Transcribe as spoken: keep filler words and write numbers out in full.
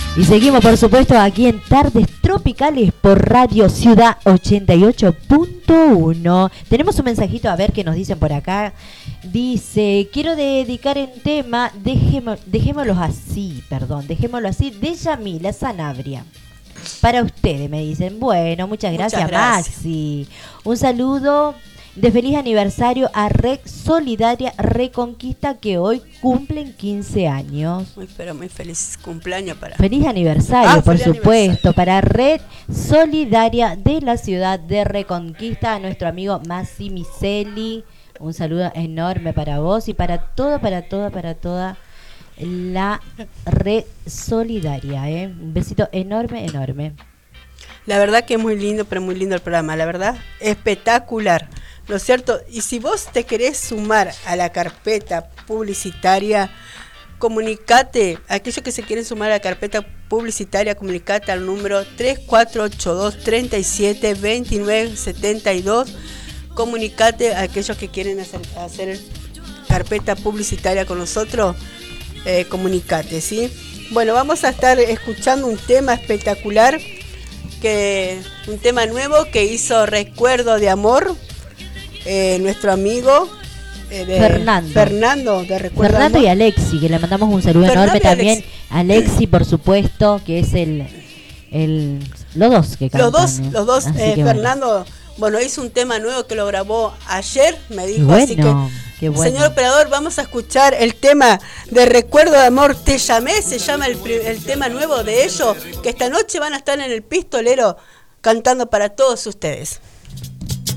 Y seguimos, por supuesto, aquí en Tardes Tropicales por Radio Ciudad ochenta y ocho punto uno. Tenemos un mensajito, a ver qué nos dicen por acá. Dice, quiero dedicar un tema, dejémo, dejémoslo así, perdón, dejémoslo así, de Yamila Sanabria. Para ustedes, me dicen. Bueno, muchas gracias, muchas gracias. Maxi. Un saludo de feliz aniversario a Red Solidaria Reconquista, que hoy cumplen quince años. Muy, pero muy feliz cumpleaños para... Feliz aniversario, ah, por feliz supuesto, aniversario. Para Red Solidaria de la ciudad de Reconquista, a nuestro amigo Massi Miseli. Un saludo enorme para vos y para toda, para toda, para toda la Red Solidaria. ¿eh? Un besito enorme, enorme. La verdad que es muy lindo, pero muy lindo el programa, la verdad, espectacular. ¿No es cierto? Y si vos te querés sumar a la carpeta publicitaria, comunicate, aquellos que se quieren sumar a la carpeta publicitaria, comunicate al número tres cuatro ocho dos, tres siete, dos nueve siete dos. Comunicate a aquellos que quieren hacer, hacer carpeta publicitaria con nosotros, eh, comunicate, ¿sí? Bueno, vamos a estar escuchando un tema espectacular, que un tema nuevo que hizo Recuerdo de Amor. Eh, nuestro amigo eh, de Fernando. Fernando de Recuerdo Fernando de Amor. Y Alexi, que le mandamos un saludo Fernando enorme también. Alexi. Alexi, por supuesto, que es el, el los dos que cantan. Los dos, ¿eh? los dos. Eh, Fernando, bueno. bueno, hizo un tema nuevo que lo grabó ayer, me dijo. Bueno, así que, qué bueno. Señor operador, vamos a escuchar el tema de Recuerdo de Amor. Te llamé, se llama el, el tema nuevo de ellos, que esta noche van a estar en el Pistolero cantando para todos ustedes.